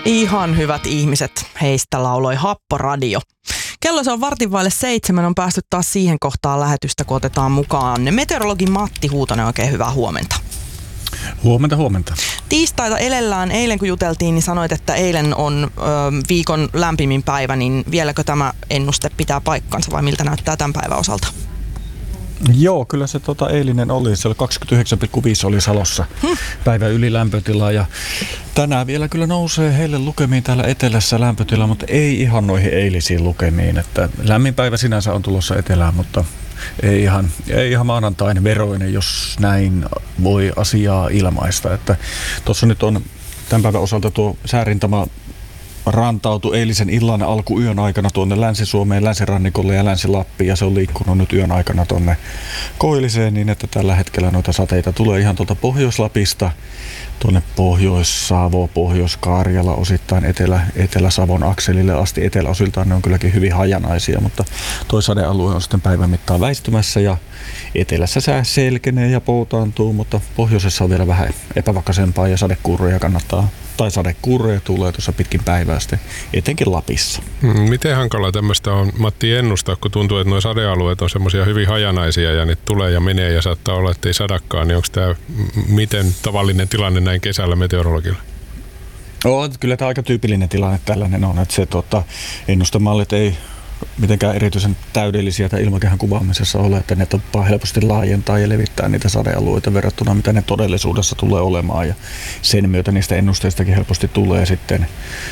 Ihan hyvät ihmiset, heistä lauloi Happo Radio. Kello se on 6:15, on päästy taas siihen kohtaan lähetystä, kun otetaan mukaan meteorologi Matti Huutonen. Oikein hyvää huomenta. Huomenta. Tiistaita elellään. Eilen kun juteltiin, niin sanoit, että eilen on viikon lämpimin päivä, niin vieläkö tämä ennuste pitää paikkansa vai miltä näyttää tämän päivän osalta? Joo, kyllä se eilinen oli. Se oli 29,5 oli Salossa päivän ylilämpötila ja tänään vielä kyllä nousee heille lukemiin täällä etelässä lämpötila, mutta ei ihan noihin eilisiin lukemiin. Että lämmin päivä sinänsä on tulossa etelään, mutta ei ihan maanantain veroinen, jos näin voi asiaa ilmaista. Että tuossa nyt on tämän päivän osalta tuo säärintama rantautui eilisen illan alkuyön aikana tuonne Länsi-Suomeen, länsirannikolle ja Länsi-Lappiin ja se on liikkunut nyt yön aikana tuonne Koilliseen niin, että tällä hetkellä noita sateita tulee ihan tuolta Pohjois-Lapista tuonne Pohjois-Savo, Pohjois-Karjala, osittain Etelä-Savon akselille asti. Eteläosiltaan ne on kylläkin hyvin hajanaisia, mutta toi sadealue on sitten päivän mittaan väistymässä ja etelässä sää selkenee ja poutaantuu, mutta pohjoisessa on vielä vähän epävakaisempaa ja sadekuuroja sadekuuroja tulee tuossa pitkin päivää sitten, etenkin Lapissa. Miten hankala tämmöistä on, Matti, ennustaa, kun tuntuu, että nuo sadealueet on semmoisia hyvin hajanaisia ja niitä tulee ja menee ja saattaa olla, että ei sadakaan, niin onko tämä miten tavallinen tilanne näin kesällä meteorologilla? Kyllä tämä aika tyypillinen tilanne tällainen on, että se ennustemallit ei mitenkään erityisen täydellisiä tai ilmakehän kuvaamisessa ole, että ne tappaa helposti laajentaa ja levittää niitä sadealueita verrattuna mitä ne todellisuudessa tulee olemaan ja sen myötä niistä ennusteistakin helposti tulee sitten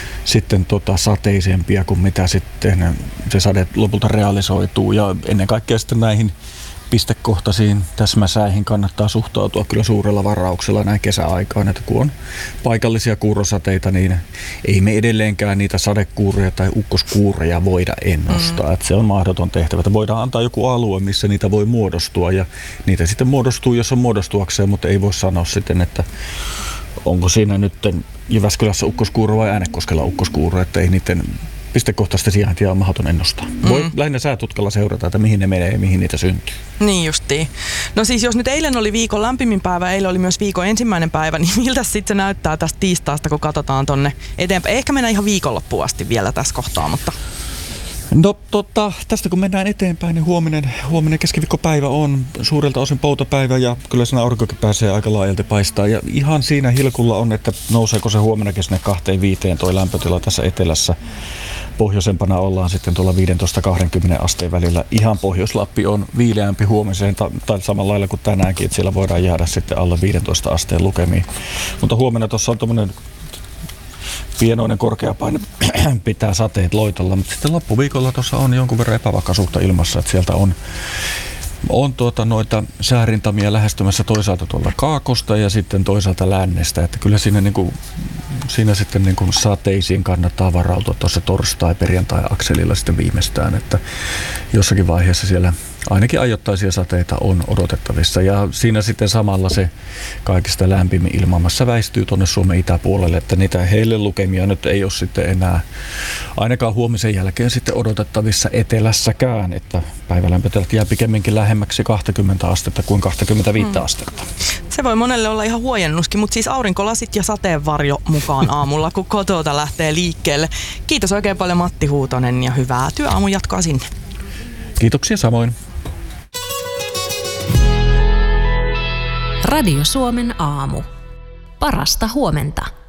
sateisempia kuin mitä sitten se sade lopulta realisoituu ja ennen kaikkea sitten näihin pistekohtaisiin täsmäsäihin kannattaa suhtautua kyllä suurella varauksella näin kesäaikaan, että kun on paikallisia kuurosateita, niin ei me edelleenkään niitä sadekuureja tai ukkoskuureja voida ennustaa. Että se on mahdoton tehtävä. Että voidaan antaa joku alue, missä niitä voi muodostua ja niitä sitten muodostuu, jos on muodostuakseen, mutta ei voi sanoa sitten, että onko siinä nyt Jyväskylässä ukkoskuuro vai Äänekoskella ukkoskuuro, että ei niiden pistekohtaista sijaintia on mahdoton ennustaa. Voi lähinnä säätutkalla seurata, että mihin ne menee ja mihin niitä syntyy. Niin justiin. No siis jos nyt eilen oli viikon lämpimin päivä, eilen oli myös viikon ensimmäinen päivä, niin miltä sitten se näyttää tästä tiistaasta, kun katsotaan tonne eteenpäin? Ehkä mennään ihan viikonloppuun asti vielä tässä kohtaa, mutta... No tästä kun mennään eteenpäin, niin huominen keskiviikkopäivä on suurelta osin poutapäivä ja kyllä siinä aurinkokin pääsee aika laajalti paistaa. Ja ihan siinä hilkulla on, että nouseeko se huomennakin sinne 2-5 toi lämpötila tässä etelässä. Pohjoisempana ollaan sitten tuolla 15-20 asteen välillä. Ihan Pohjois-Lappi on viileämpi huomiseen tai samalla lailla kuin tänäänkin, että siellä voidaan jäädä sitten alle 15 asteen lukemiin. Mutta huomenna tuossa on tommoinen pienoinen korkeapaine pitää sateet loitolla, mutta sitten loppuviikolla tuossa on jonkun verran epävakaisuutta ilmassa, että sieltä on noita säärintamia lähestymässä toisaalta tuolla kaakosta ja sitten toisaalta lännestä, että kyllä siinä sitten sateisiin kannattaa varautua tuossa torstai-perjantai-akselilla sitten viimeistään, että jossakin vaiheessa siellä ainakin ajoittaisia sateita on odotettavissa ja siinä sitten samalla se kaikista lämpimin ilmamassa väistyy tuonne Suomen itäpuolelle, että niitä heille lukemia nyt ei ole sitten enää ainakaan huomisen jälkeen sitten odotettavissa etelässäkään, että päivälämpötilat jää pikemminkin lähemmäksi 20 astetta kuin 25 astetta. Se voi monelle olla ihan huojennuskin, mutta siis aurinkolasit ja sateenvarjo mukaan aamulla, kun kotota lähtee liikkeelle. Kiitos oikein paljon Matti Huutonen ja hyvää työaamun jatkoa sinne. Kiitoksia samoin. Radio Suomen aamu. Parasta huomenta.